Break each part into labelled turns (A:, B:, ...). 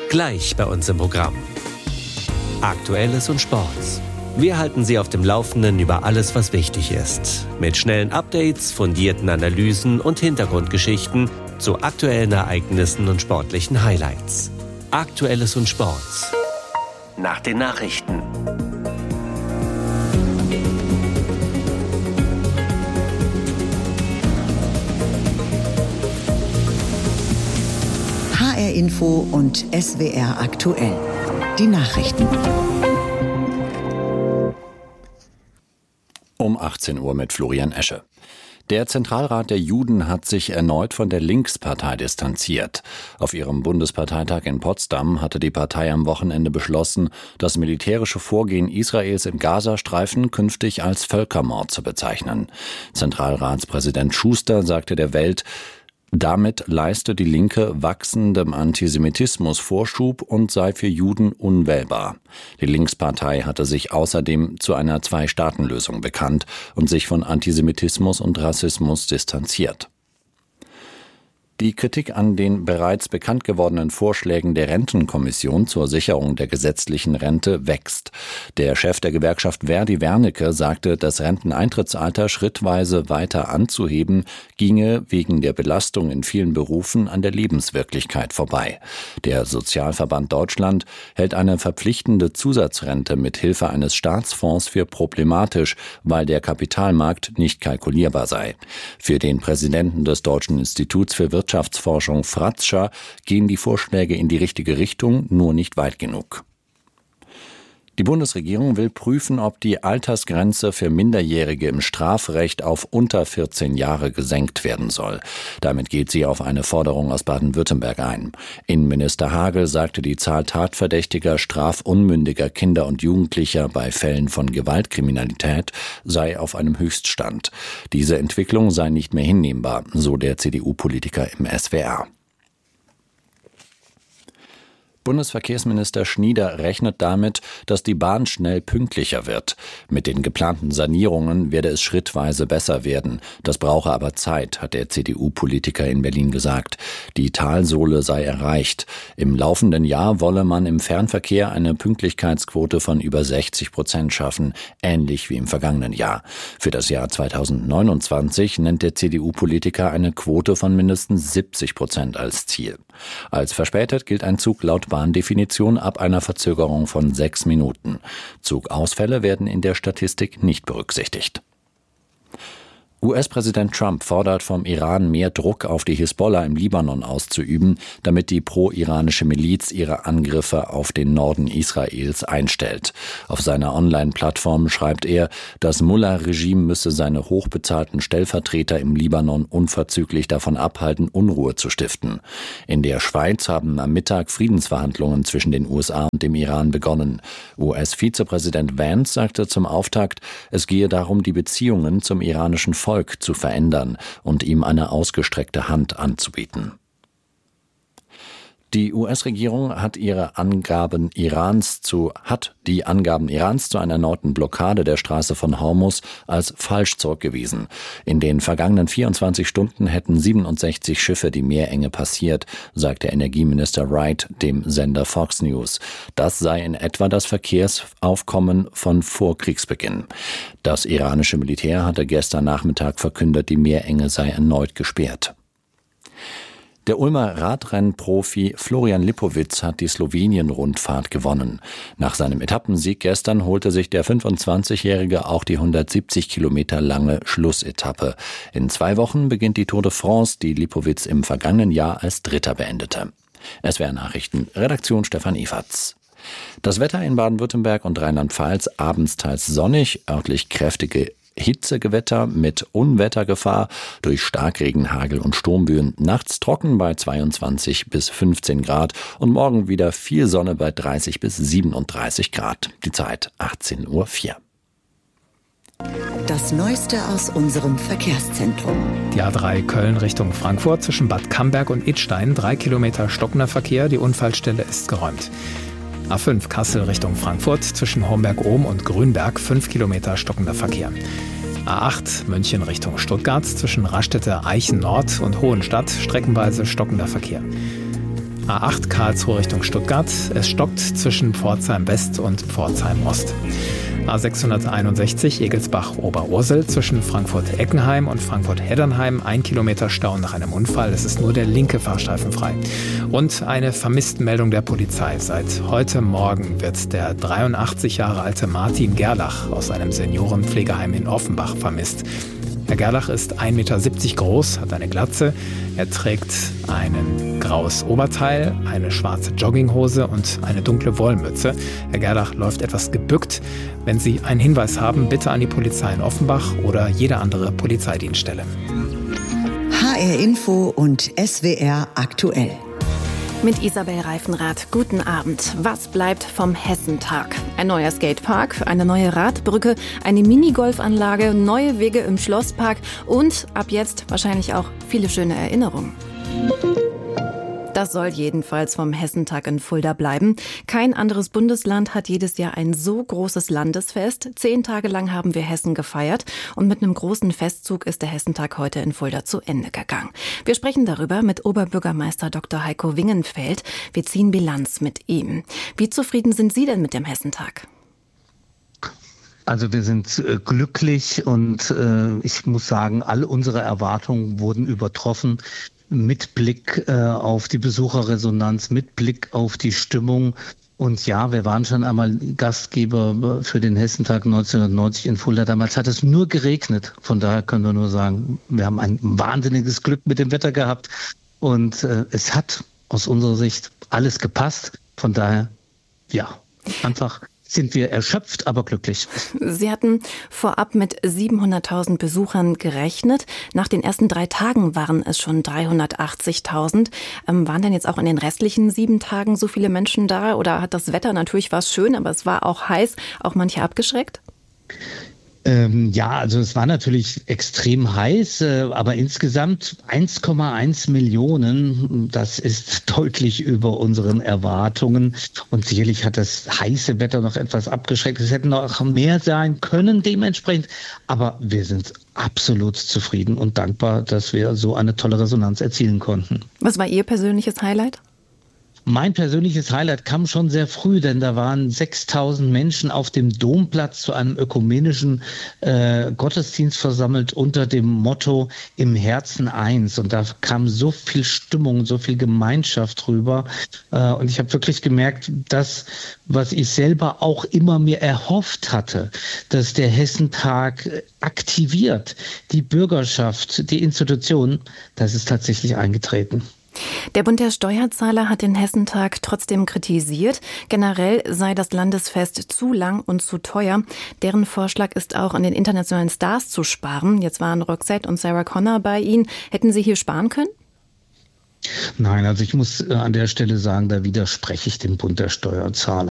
A: Gleich bei uns im Programm. Aktuelles und Sports. Wir halten Sie auf dem Laufenden über alles, was wichtig ist. Mit schnellen Updates, fundierten Analysen und Hintergrundgeschichten zu aktuellen Ereignissen und sportlichen Highlights. Aktuelles und Sports. Nach den Nachrichten.
B: HR Info und SWR aktuell. Die Nachrichten.
C: Um 18 Uhr mit Florian Esche. Der Zentralrat der Juden hat sich erneut von der Linkspartei distanziert. Auf ihrem Bundesparteitag in Potsdam hatte die Partei am Wochenende beschlossen, das militärische Vorgehen Israels im Gazastreifen künftig als Völkermord zu bezeichnen. Zentralratspräsident Schuster sagte der Welt, damit leiste die Linke wachsendem Antisemitismus Vorschub und sei für Juden unwählbar. Die Linkspartei hatte sich außerdem zu einer Zwei-Staaten-Lösung bekannt und sich von Antisemitismus und Rassismus distanziert. Die Kritik an den bereits bekannt gewordenen Vorschlägen der Rentenkommission zur Sicherung der gesetzlichen Rente wächst. Der Chef der Gewerkschaft Verdi Wernicke sagte, das Renteneintrittsalter schrittweise weiter anzuheben, ginge wegen der Belastung in vielen Berufen an der Lebenswirklichkeit vorbei. Der Sozialverband Deutschland hält eine verpflichtende Zusatzrente mit Hilfe eines Staatsfonds für problematisch, weil der Kapitalmarkt nicht kalkulierbar sei. Für den Präsidenten des Deutschen Instituts für Wirtschaftsforschung Fratscher gehen die Vorschläge in die richtige Richtung, nur nicht weit genug. Die Bundesregierung will prüfen, ob die Altersgrenze für Minderjährige im Strafrecht auf unter 14 Jahre gesenkt werden soll. Damit geht sie auf eine Forderung aus Baden-Württemberg ein. Innenminister Hagel sagte, die Zahl tatverdächtiger, strafunmündiger Kinder und Jugendlicher bei Fällen von Gewaltkriminalität sei auf einem Höchststand. Diese Entwicklung sei nicht mehr hinnehmbar, so der CDU-Politiker im SWR. Bundesverkehrsminister Schnieder rechnet damit, dass die Bahn schnell pünktlicher wird. Mit den geplanten Sanierungen werde es schrittweise besser werden. Das brauche aber Zeit, hat der CDU-Politiker in Berlin gesagt. Die Talsohle sei erreicht. Im laufenden Jahr wolle man im Fernverkehr eine Pünktlichkeitsquote von über 60% schaffen, ähnlich wie im vergangenen Jahr. Für das Jahr 2029 nennt der CDU-Politiker eine Quote von mindestens 70% als Ziel. Als verspätet gilt ein Zug laut Bahndefinition ab einer Verzögerung von 6 Minuten. Zugausfälle werden in der Statistik nicht berücksichtigt. US-Präsident Trump fordert vom Iran mehr Druck auf die Hisbollah im Libanon auszuüben, damit die pro-iranische Miliz ihre Angriffe auf den Norden Israels einstellt. Auf seiner Online-Plattform schreibt er, das Mullah-Regime müsse seine hochbezahlten Stellvertreter im Libanon unverzüglich davon abhalten, Unruhe zu stiften. In der Schweiz haben am Mittag Friedensverhandlungen zwischen den USA und dem Iran begonnen. US-Vizepräsident Vance sagte zum Auftakt, es gehe darum, die Beziehungen zum iranischen Volk zu verändern und ihm eine ausgestreckte Hand anzubieten. Die US-Regierung hat die Angaben Irans zu einer erneuten Blockade der Straße von Hormuz als falsch zurückgewiesen. In den vergangenen 24 Stunden hätten 67 Schiffe die Meerenge passiert, sagte Energieminister Wright dem Sender Fox News. Das sei in etwa das Verkehrsaufkommen von vor Kriegsbeginn. Das iranische Militär hatte gestern Nachmittag verkündet, die Meerenge sei erneut gesperrt. Der Ulmer Radrennprofi Florian Lipowitz hat die Slowenien-Rundfahrt gewonnen. Nach seinem Etappensieg gestern holte sich der 25-Jährige auch die 170 Kilometer lange Schlussetappe. In 2 Wochen beginnt die Tour de France, die Lipowitz im vergangenen Jahr als Dritter beendete. SWR Nachrichten, Redaktion Stefan Eferts. Das Wetter in Baden-Württemberg und Rheinland-Pfalz abends teils sonnig, örtlich kräftige Hitzegewitter mit Unwettergefahr durch Starkregen, Hagel und Sturmböen. Nachts trocken bei 22 bis 15 Grad und morgen wieder viel Sonne bei 30 bis 37 Grad. Die Zeit 18:04 Uhr.
B: Das Neueste aus unserem Verkehrszentrum.
D: Die A3 Köln Richtung Frankfurt zwischen Bad Camberg und Idstein 3 Kilometer stockender Verkehr. Die Unfallstelle ist geräumt. A5 Kassel Richtung Frankfurt zwischen Homberg-Ohm und Grünberg 5 Kilometer stockender Verkehr. A8 München Richtung Stuttgart zwischen Rastede Eichen Nord und Hohenstadt streckenweise stockender Verkehr. A8 Karlsruhe Richtung Stuttgart. Es stockt zwischen Pforzheim West und Pforzheim Ost. A661 Egelsbach-Oberursel zwischen Frankfurt-Eckenheim und Frankfurt-Heddernheim. 1 Kilometer Stau nach einem Unfall. Es ist nur der linke Fahrstreifen frei. Und eine Vermisstenmeldung der Polizei. Seit heute Morgen wird der 83 Jahre alte Martin Gerlach aus einem Seniorenpflegeheim in Offenbach vermisst. Herr Gerlach ist 1,70 Meter groß, hat eine Glatze. Er trägt ein graues Oberteil, eine schwarze Jogginghose und eine dunkle Wollmütze. Herr Gerlach läuft etwas gebückt. Wenn Sie einen Hinweis haben, bitte an die Polizei in Offenbach oder jede andere Polizeidienststelle.
B: HR Info und SWR aktuell.
E: Mit Isabel Reifenrath. Guten Abend. Was bleibt vom Hessentag? Ein neuer Skatepark, eine neue Radbrücke, eine Minigolfanlage, neue Wege im Schlosspark und ab jetzt wahrscheinlich auch viele schöne Erinnerungen. Das soll jedenfalls vom Hessentag in Fulda bleiben. Kein anderes Bundesland hat jedes Jahr ein so großes Landesfest. 10 Tage lang haben wir Hessen gefeiert und mit einem großen Festzug ist der Hessentag heute in Fulda zu Ende gegangen. Wir sprechen darüber mit Oberbürgermeister Dr. Heiko Wingenfeld. Wir ziehen Bilanz mit ihm. Wie zufrieden sind Sie denn mit dem Hessentag?
F: Also wir sind glücklich und ich muss sagen, all unsere Erwartungen wurden übertroffen. Mit Blick auf die Besucherresonanz, mit Blick auf die Stimmung. Und ja, wir waren schon einmal Gastgeber für den Hessentag 1990 in Fulda. Damals hat es nur geregnet. Von daher können wir nur sagen, wir haben ein wahnsinniges Glück mit dem Wetter gehabt. Und es hat aus unserer Sicht alles gepasst. Von daher, ja, einfach sind wir erschöpft, aber glücklich.
E: Sie hatten vorab mit 700.000 Besuchern gerechnet. Nach den ersten 3 Tagen waren es schon 380.000. Waren denn jetzt auch in den restlichen 7 Tagen so viele Menschen da? Oder hat das Wetter, natürlich war es schön, aber es war auch heiß, auch manche abgeschreckt?
F: Ja, also es war natürlich extrem heiß, aber insgesamt 1,1 Millionen, das ist deutlich über unseren Erwartungen. Und sicherlich hat das heiße Wetter noch etwas abgeschreckt. Es hätten noch mehr sein können dementsprechend. Aber wir sind absolut zufrieden und dankbar, dass wir so eine tolle Resonanz erzielen konnten.
E: Was war Ihr persönliches Highlight?
F: Mein persönliches Highlight kam schon sehr früh, denn da waren 6.000 Menschen auf dem Domplatz zu einem ökumenischen Gottesdienst versammelt unter dem Motto Im Herzen eins. Und da kam so viel Stimmung, so viel Gemeinschaft rüber. Und ich habe wirklich gemerkt, das, was ich selber auch immer mir erhofft hatte, dass der Hessentag aktiviert, die Bürgerschaft, die Institutionen, das ist tatsächlich eingetreten.
E: Der Bund der Steuerzahler hat den Hessentag trotzdem kritisiert. Generell sei das Landesfest zu lang und zu teuer. Deren Vorschlag ist auch an den internationalen Stars zu sparen. Jetzt waren Roxette und Sarah Connor bei Ihnen. Hätten Sie hier sparen können?
F: Nein, also ich muss an der Stelle sagen, da widerspreche ich dem Bund der Steuerzahler.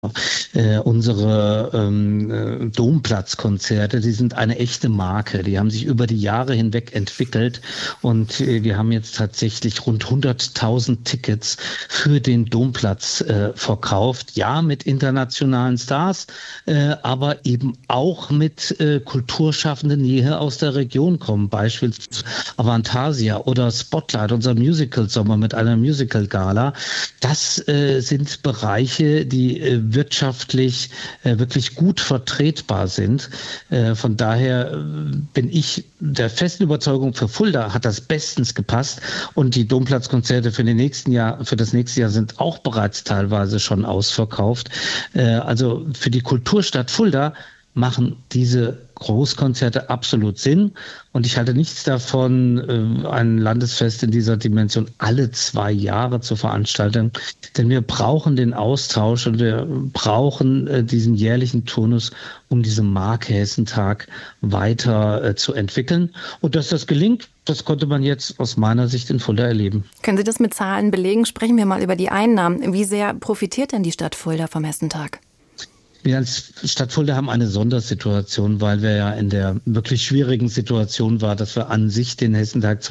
F: Unsere Domplatzkonzerte, die sind eine echte Marke. Die haben sich über die Jahre hinweg entwickelt und wir haben jetzt tatsächlich rund 100.000 Tickets für den Domplatz verkauft. Ja, mit internationalen Stars, aber eben auch mit Kulturschaffenden, die hier aus der Region kommen. Beispielsweise Avantasia oder Spotlight, unser Musical-Sommer mit einer Musical-Gala. Das sind Bereiche, die wirtschaftlich wirklich gut vertretbar sind. Von daher bin ich der festen Überzeugung, für Fulda hat das bestens gepasst und die Domplatzkonzerte für das nächste Jahr sind auch bereits teilweise schon ausverkauft. Also für die Kulturstadt Fulda machen diese Großkonzerte absolut Sinn. Und ich halte nichts davon, ein Landesfest in dieser Dimension alle 2 Jahre zu veranstalten. Denn wir brauchen den Austausch und wir brauchen diesen jährlichen Turnus, um diese Marke Hessentag weiter zu entwickeln. Und dass das gelingt, das konnte man jetzt aus meiner Sicht in Fulda erleben.
E: Können Sie das mit Zahlen belegen? Sprechen wir mal über die Einnahmen. Wie sehr profitiert denn die Stadt Fulda vom Hessentag?
F: Wir als Stadt Fulda haben eine Sondersituation, weil wir ja in der wirklich schwierigen Situation waren, dass wir an sich den Hessentag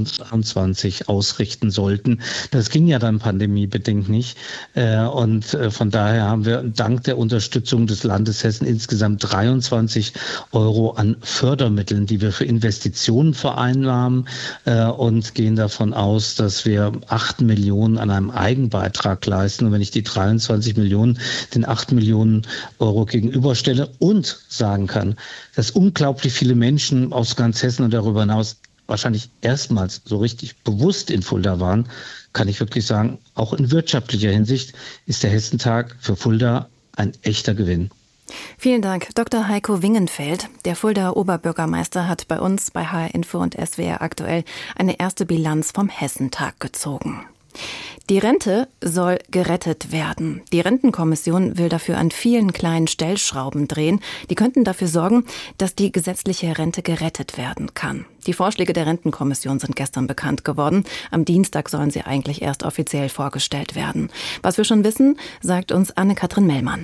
F: 2023 ausrichten sollten. Das ging ja dann pandemiebedingt nicht. Und von daher haben wir dank der Unterstützung des Landes Hessen insgesamt 23 € an Fördermitteln, die wir für Investitionen vereinnahmen und gehen davon aus, dass wir 8 Millionen an einem Eigenbeitrag leisten. Und wenn ich die 23 Millionen den 8 Millionen € gegenüberstelle und sagen kann, dass unglaublich viele Menschen aus ganz Hessen und darüber hinaus wahrscheinlich erstmals so richtig bewusst in Fulda waren, kann ich wirklich sagen, auch in wirtschaftlicher Hinsicht ist der Hessentag für Fulda ein echter Gewinn.
E: Vielen Dank, Dr. Heiko Wingenfeld. Der Fuldaer Oberbürgermeister hat bei uns bei HR Info und SWR aktuell eine erste Bilanz vom Hessentag gezogen. Die Rente soll gerettet werden. Die Rentenkommission will dafür an vielen kleinen Stellschrauben drehen. Die könnten dafür sorgen, dass die gesetzliche Rente gerettet werden kann. Die Vorschläge der Rentenkommission sind gestern bekannt geworden. Am Dienstag sollen sie eigentlich erst offiziell vorgestellt werden. Was wir schon wissen, sagt uns Anne-Kathrin Mellmann.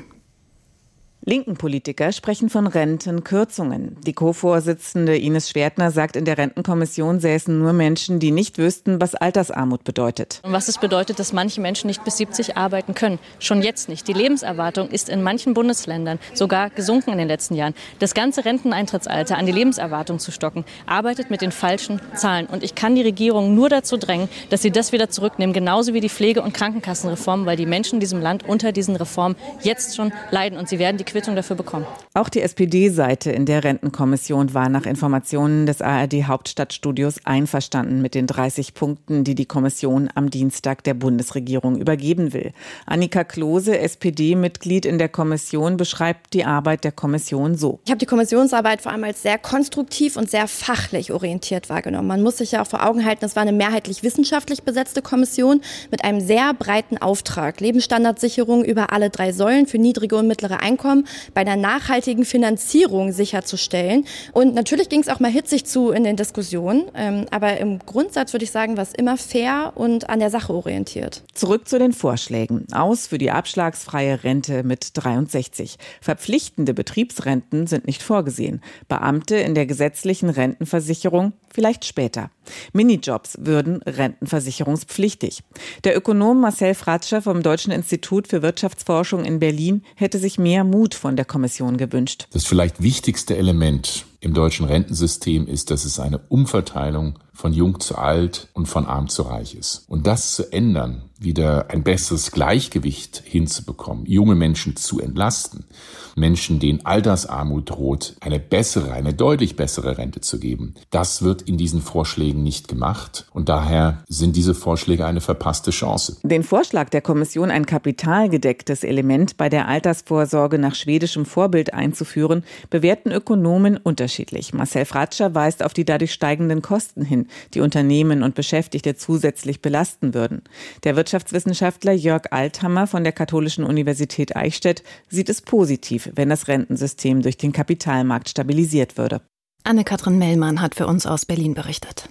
G: Linken Politiker sprechen von Rentenkürzungen. Die Co-Vorsitzende Ines Schwertner sagt, in der Rentenkommission säßen nur Menschen, die nicht wüssten, was Altersarmut bedeutet.
H: Und was es bedeutet, dass manche Menschen nicht bis 70 arbeiten können. Schon jetzt nicht. Die Lebenserwartung ist in manchen Bundesländern sogar gesunken in den letzten Jahren. Das ganze Renteneintrittsalter an die Lebenserwartung zu stocken, arbeitet mit den falschen Zahlen. Und ich kann die Regierung nur dazu drängen, dass sie das wieder zurücknehmen, genauso wie die Pflege- und Krankenkassenreform, weil die Menschen in diesem Land unter diesen Reformen jetzt schon leiden und sie werden die Quittung dafür bekommen.
G: Auch die SPD-Seite in der Rentenkommission war nach Informationen des ARD-Hauptstadtstudios einverstanden mit den 30 Punkten, die die Kommission am Dienstag der Bundesregierung übergeben will. Annika Klose, SPD-Mitglied in der Kommission, beschreibt die Arbeit der Kommission so.
I: Ich habe die Kommissionsarbeit vor allem als sehr konstruktiv und sehr fachlich orientiert wahrgenommen. Man muss sich ja auch vor Augen halten, es war eine mehrheitlich wissenschaftlich besetzte Kommission mit einem sehr breiten Auftrag. Lebensstandardsicherung über alle 3 Säulen für niedrige und mittlere Einkommen, bei einer nachhaltigen Finanzierung sicherzustellen. Und natürlich ging es auch mal hitzig zu in den Diskussionen, aber im Grundsatz würde ich sagen, war es immer fair und an der Sache orientiert.
G: Zurück zu den Vorschlägen. Aus für die abschlagsfreie Rente mit 63. Verpflichtende Betriebsrenten sind nicht vorgesehen. Beamte in der gesetzlichen Rentenversicherung vielleicht später. Minijobs würden rentenversicherungspflichtig. Der Ökonom Marcel Fratscher vom Deutschen Institut für Wirtschaftsforschung in Berlin hätte sich mehr Mut von der Kommission gewünscht.
J: Das vielleicht wichtigste Element im deutschen Rentensystem ist, dass es eine Umverteilung von jung zu alt und von arm zu reich ist. Und das zu ändern, wieder ein besseres Gleichgewicht hinzubekommen, junge Menschen zu entlasten, Menschen, denen Altersarmut droht, eine deutlich bessere Rente zu geben, das wird in diesen Vorschlägen nicht gemacht. Und daher sind diese Vorschläge eine verpasste Chance.
G: Den Vorschlag der Kommission, ein kapitalgedecktes Element bei der Altersvorsorge nach schwedischem Vorbild einzuführen, bewerten Ökonomen unterschiedlich. Marcel Fratscher weist auf die dadurch steigenden Kosten hin, die Unternehmen und Beschäftigte zusätzlich belasten würden. Der Wirtschaftswissenschaftler Jörg Althammer von der Katholischen Universität Eichstätt sieht es positiv, wenn das Rentensystem durch den Kapitalmarkt stabilisiert würde.
E: Anne-Kathrin Mellmann hat für uns aus Berlin berichtet.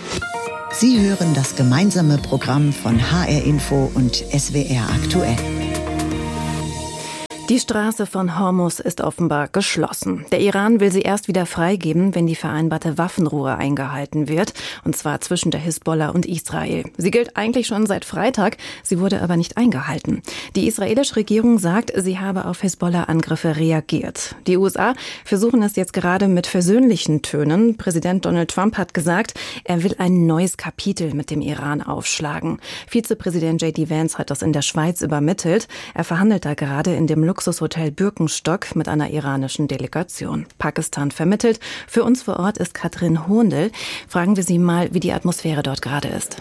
B: Sie hören das gemeinsame Programm von HR Info und SWR aktuell.
E: Die Straße von Hormuz ist offenbar geschlossen. Der Iran will sie erst wieder freigeben, wenn die vereinbarte Waffenruhe eingehalten wird, und zwar zwischen der Hisbollah und Israel. Sie gilt eigentlich schon seit Freitag, sie wurde aber nicht eingehalten. Die israelische Regierung sagt, sie habe auf Hisbollah-Angriffe reagiert. Die USA versuchen es jetzt gerade mit versöhnlichen Tönen. Präsident Donald Trump hat gesagt, er will ein neues Kapitel mit dem Iran aufschlagen. Vizepräsident J.D. Vance hat das in der Schweiz übermittelt. Er verhandelt da gerade in dem Luxushotel Birkenstock mit einer iranischen Delegation. Pakistan vermittelt. Für uns vor Ort ist Katrin Hohndel. Fragen wir sie mal, wie die Atmosphäre dort gerade ist.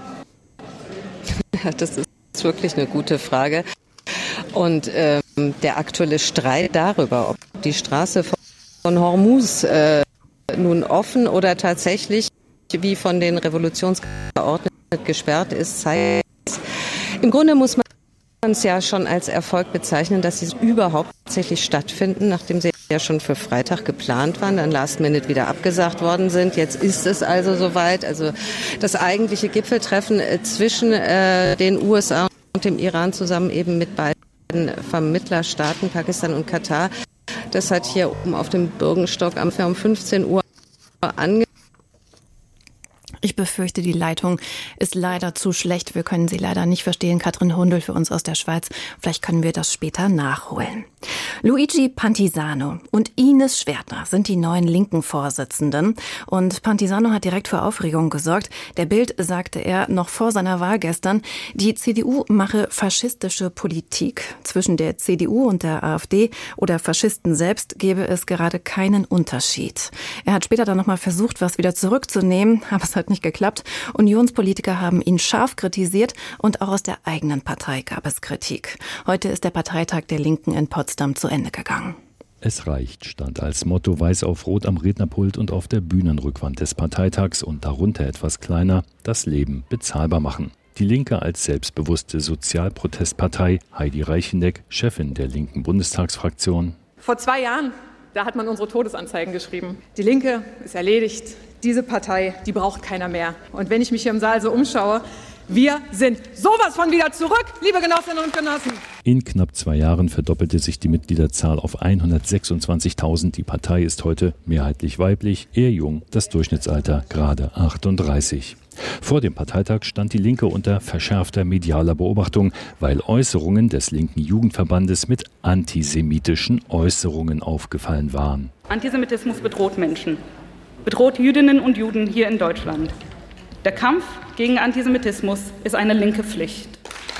K: Ja, das ist wirklich eine gute Frage. Und der aktuelle Streit darüber, ob die Straße von Hormuz nun offen oder tatsächlich wie von den Revolutionsgeordneten gesperrt ist, zeigt, im Grunde muss man es ja schon als Erfolg bezeichnen, dass sie überhaupt tatsächlich stattfinden, nachdem sie ja schon für Freitag geplant waren, dann last minute wieder abgesagt worden sind. Jetzt ist es also soweit. Also das eigentliche Gipfeltreffen zwischen den USA und dem Iran zusammen eben mit beiden Vermittlerstaaten, Pakistan und Katar. Das hat hier oben auf dem Bürgenstock um 15 Uhr angefangen.
E: Ich befürchte, die Leitung ist leider zu schlecht. Wir können sie leider nicht verstehen. Katrin Hundel für uns aus der Schweiz. Vielleicht können wir das später nachholen. Luigi Pantisano und Ines Schwertner sind die neuen linken Vorsitzenden. Und Pantisano hat direkt für Aufregung gesorgt. Der Bild sagte er noch vor seiner Wahl gestern, die CDU mache faschistische Politik. Zwischen der CDU und der AfD oder Faschisten selbst gebe es gerade keinen Unterschied. Er hat später dann nochmal versucht, was wieder zurückzunehmen, aber es hat nicht geklappt. Unionspolitiker haben ihn scharf kritisiert und auch aus der eigenen Partei gab es Kritik. Heute ist der Parteitag der Linken in Potsdam zu Ende gegangen.
L: Es reicht stand als Motto weiß auf rot am Rednerpult und auf der Bühnenrückwand des Parteitags und darunter etwas kleiner, das Leben bezahlbar machen. Die Linke als selbstbewusste Sozialprotestpartei, Heidi Reicheneck, Chefin der linken Bundestagsfraktion.
M: Vor 2 Jahren, da hat man unsere Todesanzeigen geschrieben. Die Linke ist erledigt. Diese Partei, die braucht keiner mehr. Und wenn ich mich hier im Saal so umschaue, wir sind sowas von wieder zurück, liebe Genossinnen und Genossen.
L: In knapp 2 Jahren verdoppelte sich die Mitgliederzahl auf 126.000. Die Partei ist heute mehrheitlich weiblich, eher jung, das Durchschnittsalter gerade 38. Vor dem Parteitag stand die Linke unter verschärfter medialer Beobachtung, weil Äußerungen des linken Jugendverbandes mit antisemitischen Äußerungen aufgefallen waren.
N: Antisemitismus bedroht Menschen, bedroht Jüdinnen und Juden hier in Deutschland. Der Kampf gegen Antisemitismus ist eine linke Pflicht.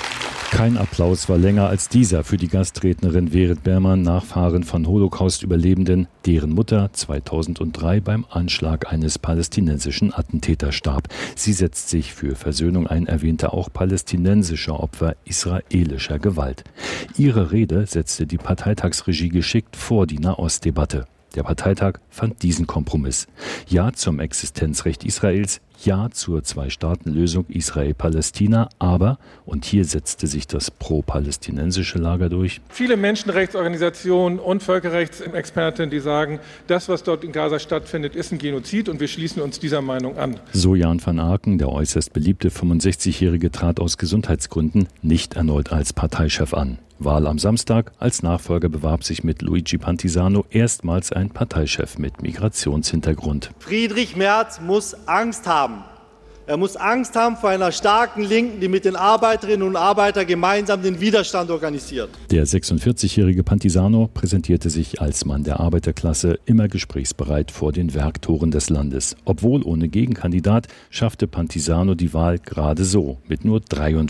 L: Kein Applaus war länger als dieser für die Gastrednerin Verit Berman, Nachfahren von Holocaust-Überlebenden, deren Mutter 2003 beim Anschlag eines palästinensischen Attentäters starb. Sie setzt sich für Versöhnung ein, erwähnte auch palästinensische Opfer israelischer Gewalt. Ihre Rede setzte die Parteitagsregie geschickt vor die Nahostdebatte. Der Parteitag fand diesen Kompromiss. Ja zum Existenzrecht Israels, ja zur Zwei-Staaten-Lösung Israel-Palästina, aber, und hier setzte sich das pro-palästinensische Lager durch,
O: viele Menschenrechtsorganisationen und Völkerrechtsexperten, die sagen, das, was dort in Gaza stattfindet, ist ein Genozid und wir schließen uns dieser Meinung an.
L: So Jan van Aken, der äußerst beliebte 65-Jährige, trat aus Gesundheitsgründen nicht erneut als Parteichef an. Wahl am Samstag. Als Nachfolger bewarb sich mit Luigi Pantisano erstmals ein Parteichef mit Migrationshintergrund.
P: Friedrich Merz muss Angst haben. Er muss Angst haben vor einer starken Linken, die mit den Arbeiterinnen und Arbeitern gemeinsam den Widerstand organisiert.
L: Der 46-jährige Pantisano präsentierte sich als Mann der Arbeiterklasse, immer gesprächsbereit vor den Werktoren des Landes. Obwohl ohne Gegenkandidat schaffte Pantisano die Wahl gerade so, mit nur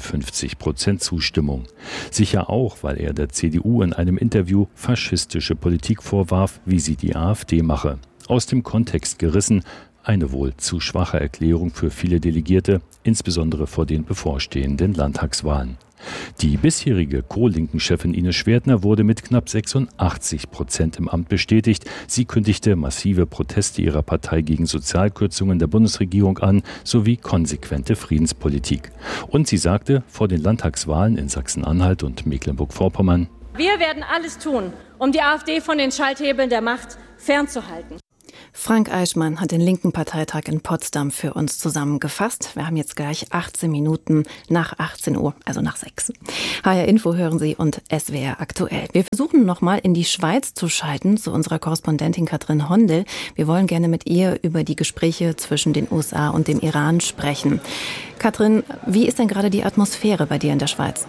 L: 53% Zustimmung. Sicher auch, weil er der CDU in einem Interview faschistische Politik vorwarf, wie sie die AfD mache. Aus dem Kontext gerissen, eine wohl zu schwache Erklärung für viele Delegierte, insbesondere vor den bevorstehenden Landtagswahlen. Die bisherige Co-Linken-Chefin Ines Schwertner wurde mit knapp 86% im Amt bestätigt. Sie kündigte massive Proteste ihrer Partei gegen Sozialkürzungen der Bundesregierung an, sowie konsequente Friedenspolitik. Und sie sagte vor den Landtagswahlen in Sachsen-Anhalt und Mecklenburg-Vorpommern:
H: Wir werden alles tun, um die AfD von den Schalthebeln der Macht fernzuhalten.
E: Frank Eichmann hat den linken Parteitag in Potsdam für uns zusammengefasst. Wir haben jetzt gleich 18 Minuten nach 18 Uhr, also nach 6. HR Info hören Sie und SWR aktuell. Wir versuchen nochmal in die Schweiz zu schalten, zu unserer Korrespondentin Katrin Hondel. Wir wollen gerne mit ihr über die Gespräche zwischen den USA und dem Iran sprechen. Katrin, wie ist denn gerade die Atmosphäre bei dir in der Schweiz?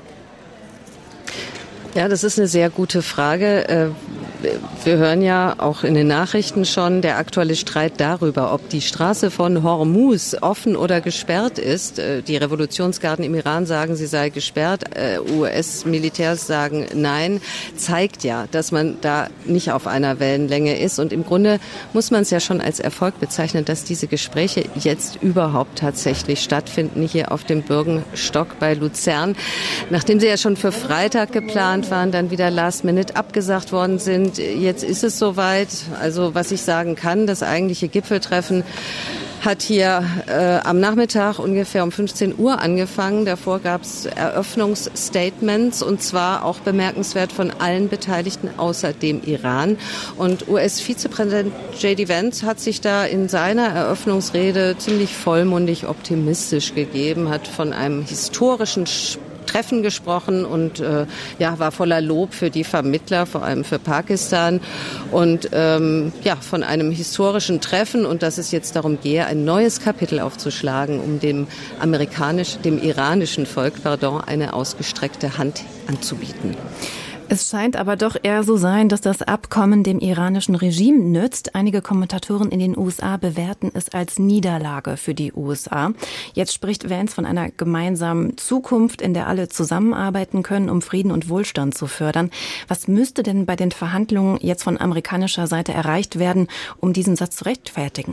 K: Ja, das ist eine sehr gute Frage. Wir hören ja auch in den Nachrichten schon, der aktuelle Streit darüber, ob die Straße von Hormuz offen oder gesperrt ist. Die Revolutionsgarden im Iran sagen, sie sei gesperrt. US-Militärs sagen nein. Zeigt ja, dass man da nicht auf einer Wellenlänge ist. Und im Grunde muss man es ja schon als Erfolg bezeichnen, dass diese Gespräche jetzt überhaupt tatsächlich stattfinden, hier auf dem Bürgenstock bei Luzern. Nachdem sie ja schon für Freitag geplant waren, dann wieder last minute abgesagt worden sind. Jetzt ist es soweit. Also was ich sagen kann, das eigentliche Gipfeltreffen hat hier am Nachmittag ungefähr um 15 Uhr angefangen. Davor gab es Eröffnungsstatements und zwar auch bemerkenswert von allen Beteiligten außer dem Iran. Und US-Vizepräsident J.D. Vance hat sich da in seiner Eröffnungsrede ziemlich vollmundig optimistisch gegeben, hat von einem historischen Treffen gesprochen und war voller Lob für die Vermittler, vor allem für Pakistan und von einem historischen Treffen und dass es jetzt darum gehe, ein neues Kapitel aufzuschlagen, um dem iranischen Volk, eine ausgestreckte Hand anzubieten.
E: Es scheint aber doch eher so sein, dass das Abkommen dem iranischen Regime nützt. Einige Kommentatoren in den USA bewerten es als Niederlage für die USA. Jetzt spricht Vance von einer gemeinsamen Zukunft, in der alle zusammenarbeiten können, um Frieden und Wohlstand zu fördern. Was müsste denn bei den Verhandlungen jetzt von amerikanischer Seite erreicht werden, um diesen Satz zu rechtfertigen?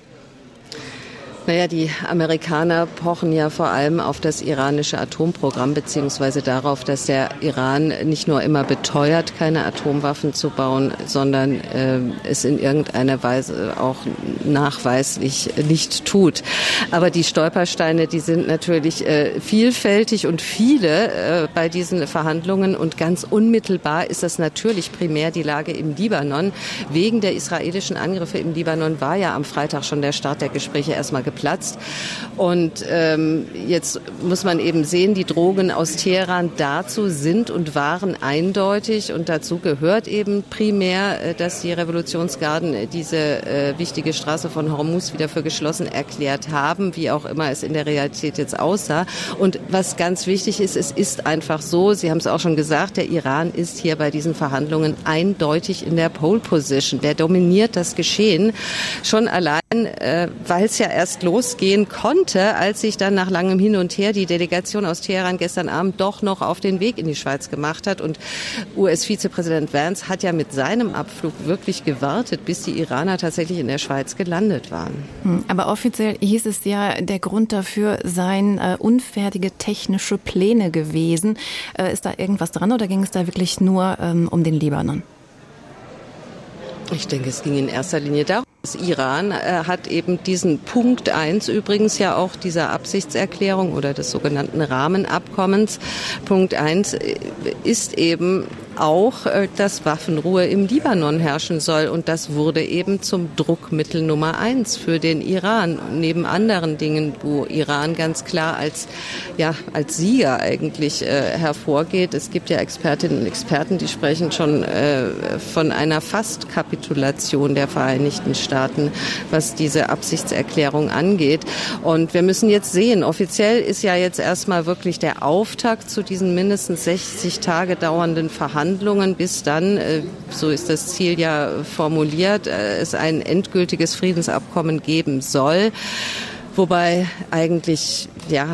K: Naja, die Amerikaner pochen ja vor allem auf das iranische Atomprogramm beziehungsweise darauf, dass der Iran nicht nur immer beteuert, keine Atomwaffen zu bauen, sondern es in irgendeiner Weise auch nachweislich nicht tut. Aber die Stolpersteine, die sind natürlich vielfältig und viele bei diesen Verhandlungen und ganz unmittelbar ist das natürlich primär die Lage im Libanon. Wegen der israelischen Angriffe im Libanon war ja am Freitag schon der Start der Gespräche erstmal geplatzt. Und jetzt muss man eben sehen, die Drohungen aus Teheran dazu sind und waren eindeutig. Und dazu gehört eben primär, dass die Revolutionsgarden diese wichtige Straße von Hormuz wieder für geschlossen erklärt haben, wie auch immer es in der Realität jetzt aussah. Und was ganz wichtig ist, es ist einfach so, Sie haben es auch schon gesagt, der Iran ist hier bei diesen Verhandlungen eindeutig in der Pole Position. Der dominiert das Geschehen schon allein, weil es ja erst losgehen konnte, als sich dann nach langem Hin und Her die Delegation aus Teheran gestern Abend doch noch auf den Weg in die Schweiz gemacht hat. Und US-Vizepräsident Vance hat ja mit seinem Abflug wirklich gewartet, bis die Iraner tatsächlich in der Schweiz gelandet waren.
E: Aber offiziell hieß es ja, der Grund dafür seien unfertige technische Pläne gewesen. Ist da irgendwas dran oder ging es da wirklich nur um den Libanon?
K: Ich denke, es ging in erster Linie darum. Das Iran hat eben diesen Punkt 1 übrigens ja auch dieser Absichtserklärung oder des sogenannten Rahmenabkommens. Punkt 1 ist eben auch, dass Waffenruhe im Libanon herrschen soll. Und das wurde eben zum Druckmittel Nummer 1 für den Iran. Neben anderen Dingen, wo Iran ganz klar als Sieger eigentlich hervorgeht. Es gibt ja Expertinnen und Experten, die sprechen schon von einer Fastkapitulation der Vereinigten Staaten, was diese Absichtserklärung angeht. Und wir müssen jetzt sehen, offiziell ist ja jetzt erstmal wirklich der Auftakt zu diesen mindestens 60 Tage dauernden Verhandlungen, bis dann, so ist das Ziel ja formuliert, es ein endgültiges Friedensabkommen geben soll. Wobei eigentlich,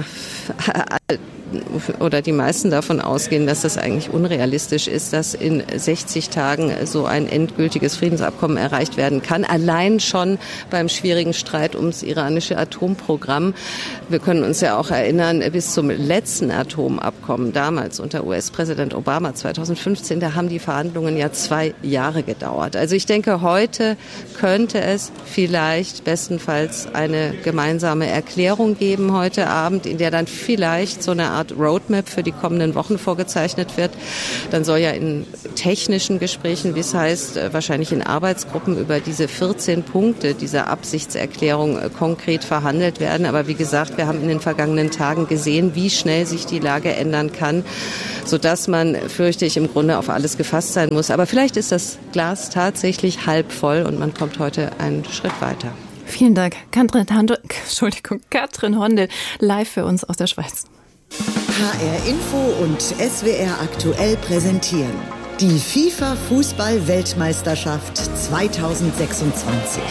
K: oder die meisten davon ausgehen, dass das eigentlich unrealistisch ist, dass in 60 Tagen so ein endgültiges Friedensabkommen erreicht werden kann. Allein schon beim schwierigen Streit ums iranische Atomprogramm. Wir können uns ja auch erinnern, bis zum letzten Atomabkommen, damals unter US-Präsident Obama 2015, da haben die Verhandlungen ja 2 Jahre gedauert. Also ich denke, heute könnte es vielleicht bestenfalls eine gemeinsame Erklärung geben heute Abend, in der dann vielleicht so eine Art Roadmap für die kommenden Wochen vorgezeichnet wird. Dann soll ja in technischen Gesprächen, wie es heißt, wahrscheinlich in Arbeitsgruppen über diese 14 Punkte dieser Absichtserklärung konkret verhandelt werden. Aber wie gesagt, wir haben in den vergangenen Tagen gesehen, wie schnell sich die Lage ändern kann, sodass man, fürchte ich, im Grunde auf alles gefasst sein muss. Aber vielleicht ist das Glas tatsächlich halb voll und man kommt heute einen Schritt weiter.
E: Vielen Dank, Katrin Hondel, live für uns aus der Schweiz.
B: HR Info und SWR aktuell präsentieren die FIFA-Fußball-Weltmeisterschaft 2026.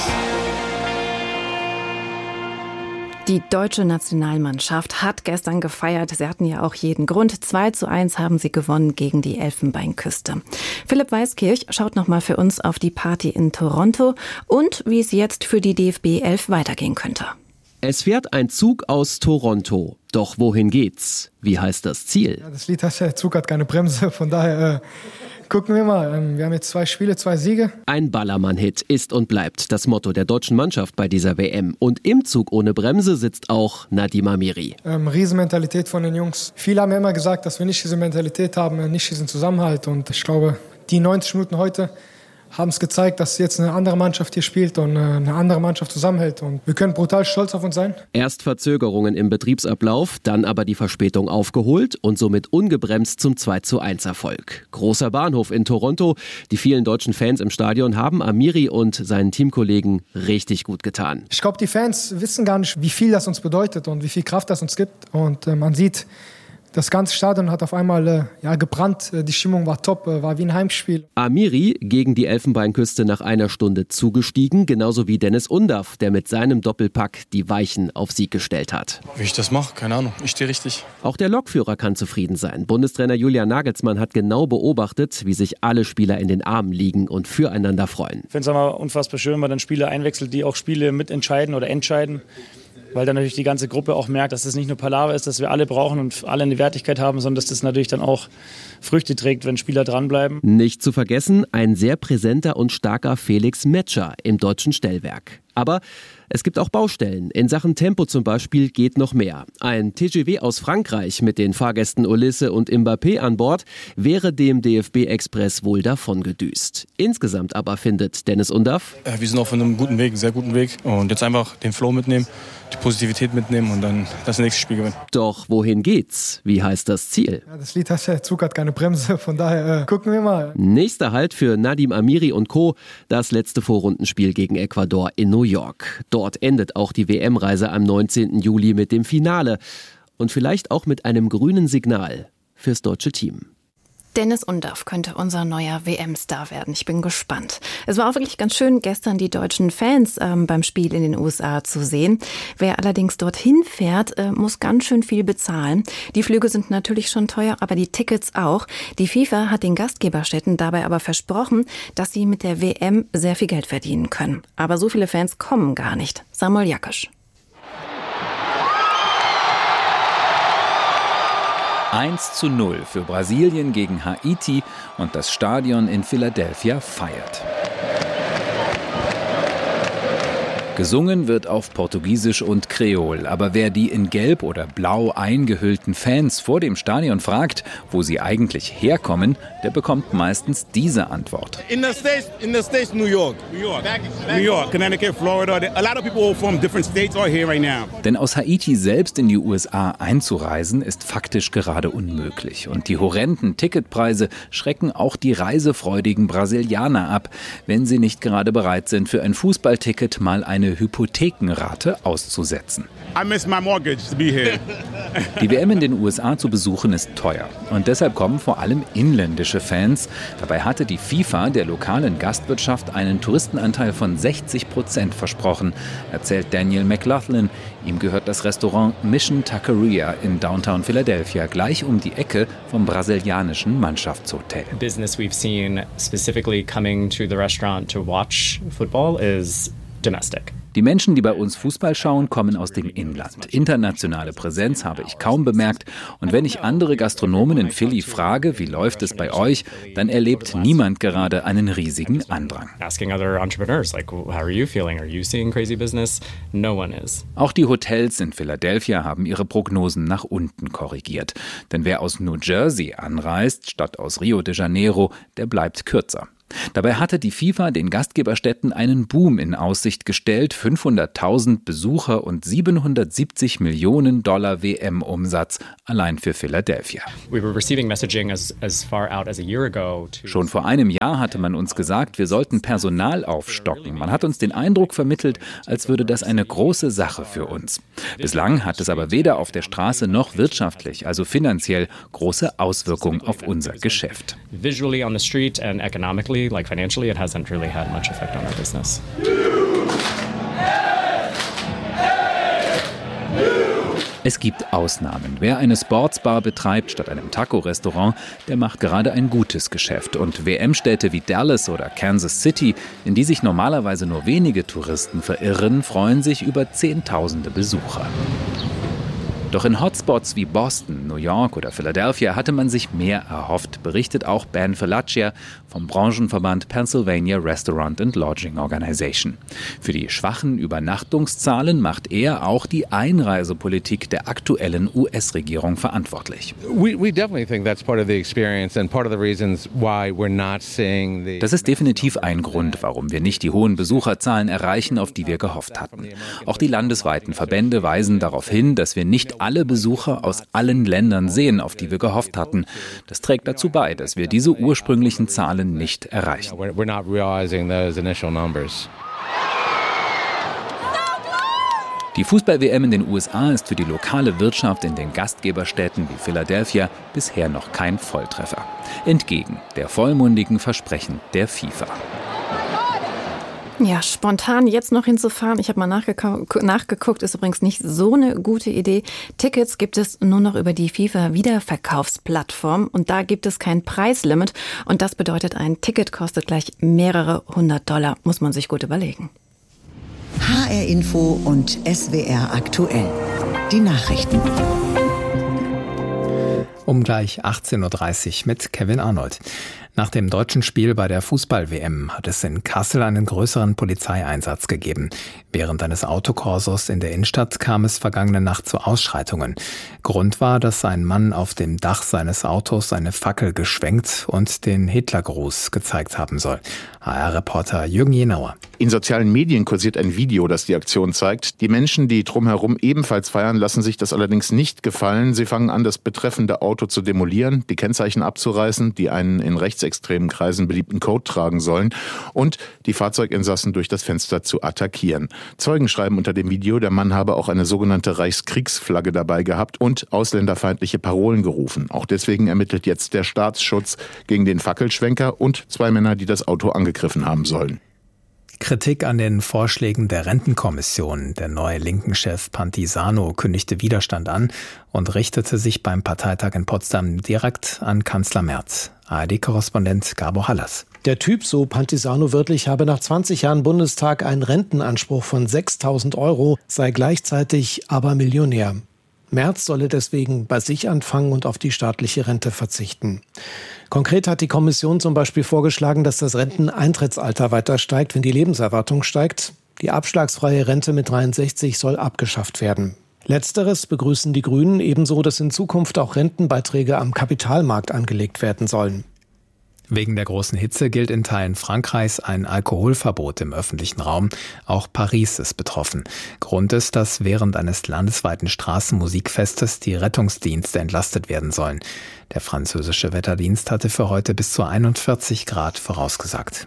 E: Die deutsche Nationalmannschaft hat gestern gefeiert. Sie hatten ja auch jeden Grund. 2:1 haben sie gewonnen gegen die Elfenbeinküste. Philipp Weiskirch schaut nochmal für uns auf die Party in Toronto und wie es jetzt für die DFB 11 weitergehen könnte.
Q: Es fährt ein Zug aus Toronto. Doch wohin geht's? Wie heißt das Ziel?
R: Ja, das Lied heißt, der Zug hat keine Bremse. Von daher gucken wir mal. Wir haben jetzt 2 Spiele, 2 Siege.
Q: Ein Ballermann-Hit ist und bleibt das Motto der deutschen Mannschaft bei dieser WM. Und im Zug ohne Bremse sitzt auch Nadim Amiri.
R: Riesenmentalität von den Jungs. Viele haben immer gesagt, dass wir nicht diese Mentalität haben, nicht diesen Zusammenhalt. Und ich glaube, die 90 Minuten heute haben es gezeigt, dass jetzt eine andere Mannschaft hier spielt und eine andere Mannschaft zusammenhält. Und wir können brutal stolz auf uns sein.
Q: Erst Verzögerungen im Betriebsablauf, dann aber die Verspätung aufgeholt und somit ungebremst zum 2:1-Erfolg. Großer Bahnhof in Toronto. Die vielen deutschen Fans im Stadion haben Amiri und seinen Teamkollegen richtig gut getan.
R: Ich glaube, die Fans wissen gar nicht, wie viel das uns bedeutet und wie viel Kraft das uns gibt. Und man sieht, das ganze Stadion hat auf einmal gebrannt. Die Stimmung war top, war wie ein Heimspiel.
Q: Amiri gegen die Elfenbeinküste nach einer Stunde zugestiegen, genauso wie Dennis Undaff, der mit seinem Doppelpack die Weichen auf Sieg gestellt hat.
S: Wie ich das mache, keine Ahnung. Ich stehe richtig.
Q: Auch der Lokführer kann zufrieden sein. Bundestrainer Julian Nagelsmann hat genau beobachtet, wie sich alle Spieler in den Armen liegen und füreinander freuen.
T: Ich finde es aber unfassbar schön, wenn man dann Spieler einwechselt, die auch Spiele mitentscheiden oder entscheiden. Weil dann natürlich die ganze Gruppe auch merkt, dass das nicht nur Palaver ist, dass wir alle brauchen und alle eine Wertigkeit haben, sondern dass das natürlich dann auch Früchte trägt, wenn Spieler dranbleiben.
Q: Nicht zu vergessen, ein sehr präsenter und starker Felix Metscher im deutschen Stellwerk. Aber es gibt auch Baustellen. In Sachen Tempo zum Beispiel geht noch mehr. Ein TGV aus Frankreich mit den Fahrgästen Olisse und Mbappé an Bord wäre dem DFB-Express wohl davongedüst. Insgesamt aber findet Dennis Undaff:
S: Wir sind auf einem guten Weg, sehr guten Weg. Und jetzt einfach den Flow mitnehmen, die Positivität mitnehmen und dann das nächste Spiel gewinnen.
Q: Doch wohin geht's? Wie heißt das Ziel?
R: Ja, das Lied heißt ja, Zug hat keine Bremse, von daher gucken wir mal.
Q: Nächster Halt für Nadim Amiri und Co. Das letzte Vorrundenspiel gegen Ecuador in New York. Dort endet auch die WM-Reise am 19. Juli mit dem Finale. Und vielleicht auch mit einem grünen Signal fürs deutsche Team.
E: Dennis Undaff könnte unser neuer WM-Star werden. Ich bin gespannt. Es war auch wirklich ganz schön, gestern die deutschen Fans beim Spiel in den USA zu sehen. Wer allerdings dorthin fährt, muss ganz schön viel bezahlen. Die Flüge sind natürlich schon teuer, aber die Tickets auch. Die FIFA hat den Gastgeberstädten dabei aber versprochen, dass sie mit der WM sehr viel Geld verdienen können. Aber so viele Fans kommen gar nicht. Samuel Jakisch.
U: 1:0 für Brasilien gegen Haiti und das Stadion in Philadelphia feiert. Gesungen wird auf Portugiesisch und Kreol, aber wer die in Gelb oder Blau eingehüllten Fans vor dem Stadion fragt, wo sie eigentlich herkommen, der bekommt meistens diese Antwort.
V: In the states, New York, Connecticut, Florida. A lot of people from different states are here right now.
U: Denn aus Haiti selbst in die USA einzureisen, ist faktisch gerade unmöglich. Und die horrenden Ticketpreise schrecken auch die reisefreudigen Brasilianer ab, wenn sie nicht gerade bereit sind, für ein Fußballticket mal eine Hypothekenrate auszusetzen.
V: I miss my mortgage to be here.
U: Die WM in den USA zu besuchen ist teuer. Und deshalb kommen vor allem inländische Fans. Dabei hatte die FIFA der lokalen Gastwirtschaft einen Touristenanteil von 60% versprochen, erzählt Daniel McLaughlin. Ihm gehört das Restaurant Mission Taqueria in Downtown Philadelphia, gleich um die Ecke vom brasilianischen Mannschaftshotel.
W: Business we've seen specifically coming to the restaurant to watch football is domestic.
U: Die Menschen, die bei uns Fußball schauen, kommen aus dem Inland. Internationale Präsenz habe ich kaum bemerkt. Und wenn ich andere Gastronomen in Philly frage, wie läuft es bei euch, dann erlebt niemand gerade einen riesigen Andrang. Auch die Hotels in Philadelphia haben ihre Prognosen nach unten korrigiert. Denn wer aus New Jersey anreist, statt aus Rio de Janeiro, der bleibt kürzer. Dabei hatte die FIFA den Gastgeberstädten einen Boom in Aussicht gestellt, 500.000 Besucher und $770 Millionen WM-Umsatz allein für Philadelphia. Schon vor einem Jahr hatte man uns gesagt, wir sollten Personal aufstocken. Man hat uns den Eindruck vermittelt, als würde das eine große Sache für uns. Bislang hat es aber weder auf der Straße noch wirtschaftlich, also finanziell, große Auswirkungen auf unser Geschäft.
W: Visually on the street and economically, like financially, it hasn't really had much effect on our business.
U: Es gibt Ausnahmen. Wer eine Sportsbar betreibt statt einem Taco-Restaurant, der macht gerade ein gutes Geschäft. Und WM-Städte wie Dallas oder Kansas City, in die sich normalerweise nur wenige Touristen verirren, freuen sich über Zehntausende Besucher. Doch in Hotspots wie Boston, New York oder Philadelphia hatte man sich mehr erhofft, berichtet auch Ben Falaccia vom Branchenverband Pennsylvania Restaurant and Lodging Organization. Für die schwachen Übernachtungszahlen macht er auch die Einreisepolitik der aktuellen US-Regierung verantwortlich. Das ist definitiv ein Grund, warum wir nicht die hohen Besucherzahlen erreichen, auf die wir gehofft hatten. Auch die landesweiten Verbände weisen darauf hin, dass wir nicht alle Besucher aus allen Ländern sehen, auf die wir gehofft hatten. Das trägt dazu bei, dass wir diese ursprünglichen Zahlen nicht erreichen. Die Fußball-WM in den USA ist für die lokale Wirtschaft in den Gastgeberstädten wie Philadelphia bisher noch kein Volltreffer. Entgegen der vollmundigen Versprechen der FIFA.
E: Ja, spontan jetzt noch hinzufahren, ich habe mal nachgeguckt, ist übrigens nicht so eine gute Idee. Tickets gibt es nur noch über die FIFA-Wiederverkaufsplattform und da gibt es kein Preislimit. Und das bedeutet, ein Ticket kostet gleich mehrere $100. Muss man sich gut überlegen.
B: HR Info und SWR aktuell. Die Nachrichten.
A: Um gleich 18.30 Uhr mit Kevin Arnold. Nach dem deutschen Spiel bei der Fußball-WM hat es in Kassel einen größeren Polizeieinsatz gegeben. Während eines Autokorsos in der Innenstadt kam es vergangene Nacht zu Ausschreitungen. Grund war, dass ein Mann auf dem Dach seines Autos eine Fackel geschwenkt und den Hitlergruß gezeigt haben soll. HR-Reporter Jürgen Jenauer.
C: In sozialen Medien kursiert ein Video, das die Aktion zeigt. Die Menschen, die drumherum ebenfalls feiern, lassen sich das allerdings nicht gefallen. Sie fangen an, das betreffende Auto zu demolieren, die Kennzeichen abzureißen, die einen in rechtsextremen Kreisen beliebten Code tragen sollen und die Fahrzeuginsassen durch das Fenster zu attackieren. Zeugen schreiben unter dem Video, der Mann habe auch eine sogenannte Reichskriegsflagge dabei gehabt und ausländerfeindliche Parolen gerufen. Auch deswegen ermittelt jetzt der Staatsschutz gegen den Fackelschwenker und 2 Männer, die das Auto angegriffen haben sollen.
A: Kritik an den Vorschlägen der Rentenkommission. Der neue Linken-Chef Pantisano kündigte Widerstand an und richtete sich beim Parteitag in Potsdam direkt an Kanzler Merz. ARD-Korrespondent Gabor Hallas.
D: Der Typ, so Pantisano wörtlich, habe nach 20 Jahren Bundestag einen Rentenanspruch von 6.000 €, sei gleichzeitig aber Millionär. Merz solle deswegen bei sich anfangen und auf die staatliche Rente verzichten. Konkret hat die Kommission zum Beispiel vorgeschlagen, dass das Renteneintrittsalter weiter steigt, wenn die Lebenserwartung steigt. Die abschlagsfreie Rente mit 63 soll abgeschafft werden. Letzteres begrüßen die Grünen, ebenso, dass in Zukunft auch Rentenbeiträge am Kapitalmarkt angelegt werden sollen.
A: Wegen der großen Hitze gilt in Teilen Frankreichs ein Alkoholverbot im öffentlichen Raum. Auch Paris ist betroffen. Grund ist, dass während eines landesweiten Straßenmusikfestes die Rettungsdienste entlastet werden sollen. Der französische Wetterdienst hatte für heute bis zu 41 Grad vorausgesagt.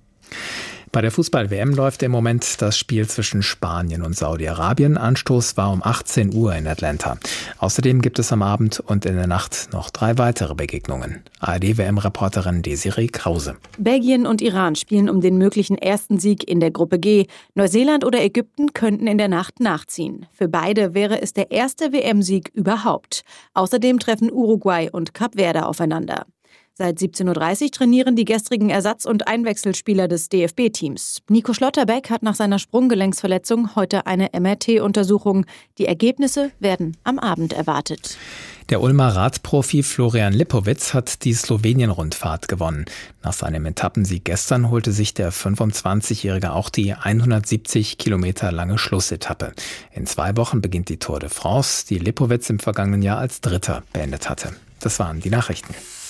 A: Bei der Fußball-WM läuft im Moment das Spiel zwischen Spanien und Saudi-Arabien. Anstoß war um 18 Uhr in Atlanta. Außerdem gibt es am Abend und in der Nacht noch 3 weitere Begegnungen. ARD-WM-Reporterin Desiree Krause.
X: Belgien und Iran spielen um den möglichen ersten Sieg in der Gruppe G. Neuseeland oder Ägypten könnten in der Nacht nachziehen. Für beide wäre es der erste WM-Sieg überhaupt. Außerdem treffen Uruguay und Kap Verde aufeinander. Seit 17.30 Uhr trainieren die gestrigen Ersatz- und Einwechselspieler des DFB-Teams. Nico Schlotterbeck hat nach seiner Sprunggelenksverletzung heute eine MRT-Untersuchung. Die Ergebnisse werden am Abend erwartet.
A: Der Ulmer Radprofi Florian Lipowitz hat die Slowenien-Rundfahrt gewonnen. Nach seinem Etappensieg gestern holte sich der 25-Jährige auch die 170 Kilometer lange Schlussetappe. In 2 Wochen beginnt die Tour de France, die Lipowitz im vergangenen Jahr als Dritter beendet hatte. Das waren die Nachrichten.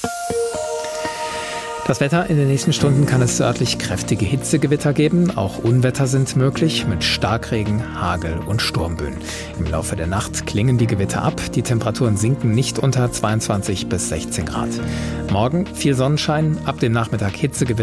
A: Das Wetter: in den nächsten Stunden kann es örtlich kräftige Hitzegewitter geben. Auch Unwetter sind möglich mit Starkregen, Hagel und Sturmböen. Im Laufe der Nacht klingen die Gewitter ab. Die Temperaturen sinken nicht unter 22 bis 16 Grad. Morgen viel Sonnenschein, ab dem Nachmittag Hitzegewitter.